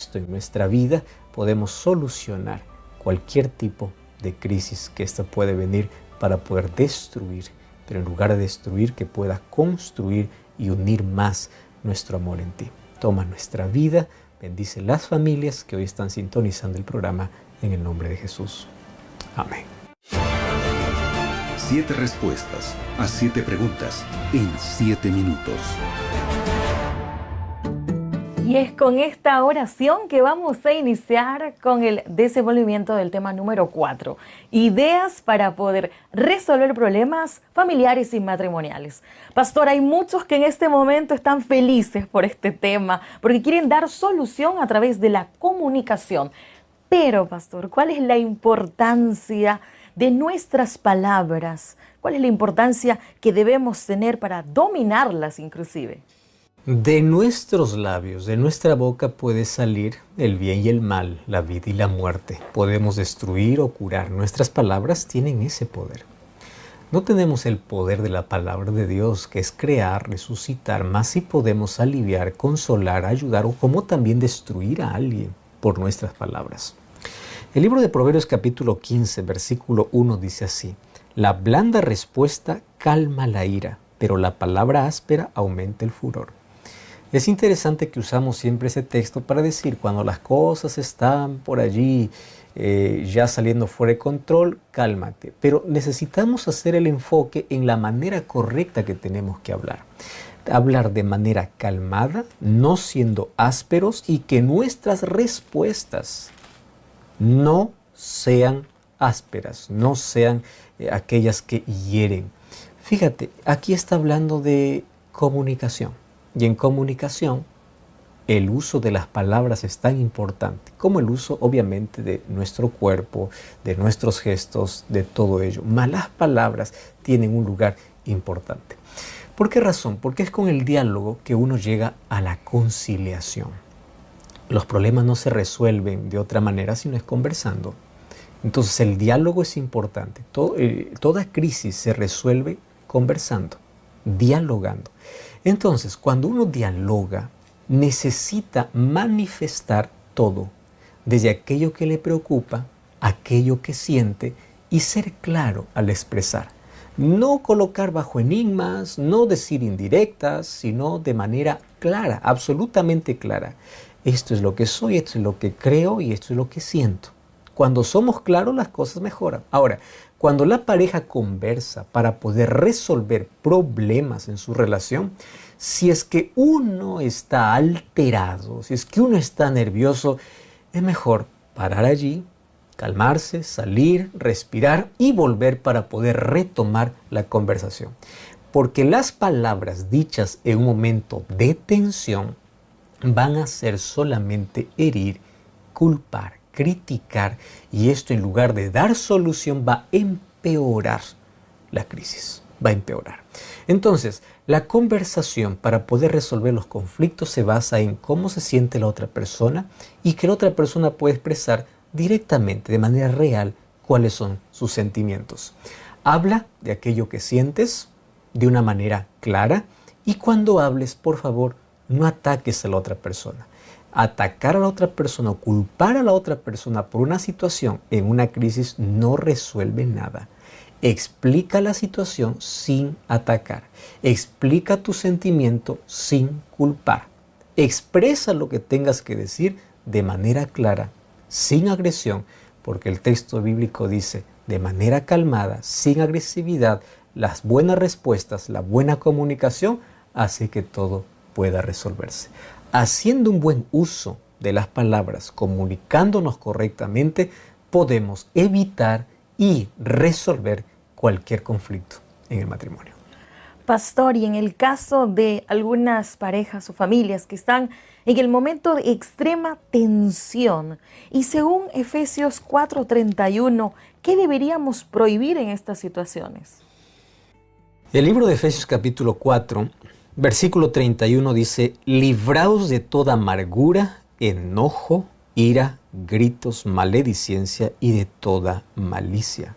Cristo en nuestra vida, podemos solucionar cualquier tipo de crisis que ésta puede venir para poder destruir, pero en lugar de destruir, que pueda construir y unir más nuestro amor en ti. Toma nuestra vida, bendice las familias que hoy están sintonizando el programa en el nombre de Jesús. Amén. 7 respuestas a 7 preguntas en 7 minutos. Y es con esta oración que vamos a iniciar con el desenvolvimiento del tema número 4. Ideas para poder resolver problemas familiares y matrimoniales. Pastor, hay muchos que en este momento están felices por este tema, porque quieren dar solución a través de la comunicación. Pero, pastor, ¿cuál es la importancia de nuestras palabras? ¿Cuál es la importancia que debemos tener para dominarlas inclusive? De nuestros labios, de nuestra boca puede salir el bien y el mal, la vida y la muerte. Podemos destruir o curar. Nuestras palabras tienen ese poder. No tenemos el poder de la palabra de Dios, que es crear, resucitar, más si podemos aliviar, consolar, ayudar o como también destruir a alguien por nuestras palabras. El libro de Proverbios capítulo 15, versículo 1 dice así: la blanda respuesta calma la ira, pero la palabra áspera aumenta el furor. Es interesante que usamos siempre ese texto para decir cuando las cosas están por allí ya saliendo fuera de control, cálmate. Pero necesitamos hacer el enfoque en la manera correcta que tenemos que hablar. Hablar de manera calmada, no siendo ásperos, y que nuestras respuestas no sean ásperas, no sean aquellas que hieren. Fíjate, aquí está hablando de comunicación. Y en comunicación, el uso de las palabras es tan importante como el uso, obviamente, de nuestro cuerpo, de nuestros gestos, de todo ello. Malas palabras tienen un lugar importante. ¿Por qué razón? Porque es con el diálogo que uno llega a la conciliación. Los problemas no se resuelven de otra manera sino es conversando. Entonces el diálogo es importante. Toda crisis se resuelve conversando, dialogando. Entonces, cuando uno dialoga, necesita manifestar todo, desde aquello que le preocupa, aquello que siente, y ser claro al expresar. No colocar bajo enigmas, no decir indirectas, sino de manera clara, absolutamente clara. Esto es lo que soy, esto es lo que creo y esto es lo que siento. Cuando somos claros, las cosas mejoran. Ahora, cuando la pareja conversa para poder resolver problemas en su relación, si es que uno está alterado, si es que uno está nervioso, es mejor parar allí, calmarse, salir, respirar y volver para poder retomar la conversación. Porque las palabras dichas en un momento de tensión van a ser solamente herir, culpar, criticar, y esto en lugar de dar solución va a empeorar la crisis, va a empeorar. Entonces, la conversación para poder resolver los conflictos se basa en cómo se siente la otra persona y que la otra persona puede expresar directamente, de manera real, cuáles son sus sentimientos. Habla de aquello que sientes de una manera clara, y cuando hables, por favor, no ataques a la otra persona. Atacar a la otra persona o culpar a la otra persona por una situación en una crisis no resuelve nada. Explica la situación sin atacar. Explica tu sentimiento sin culpar. Expresa lo que tengas que decir de manera clara, sin agresión, porque el texto bíblico dice de manera calmada, sin agresividad. Las buenas respuestas, la buena comunicación hace que todo pueda resolverse. Haciendo un buen uso de las palabras, comunicándonos correctamente, podemos evitar y resolver cualquier conflicto en el matrimonio. Pastor, y en el caso de algunas parejas o familias que están en el momento de extrema tensión, y según Efesios 4:31, ¿qué deberíamos prohibir en estas situaciones? El libro de Efesios capítulo 4, versículo 31 dice: libraos de toda amargura, enojo, ira, gritos, maledicencia y de toda malicia.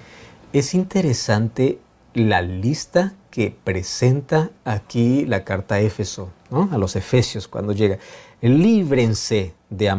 Es interesante la lista que presenta aquí la carta a Éfeso, ¿no? A los Efesios cuando llega. Líbrense de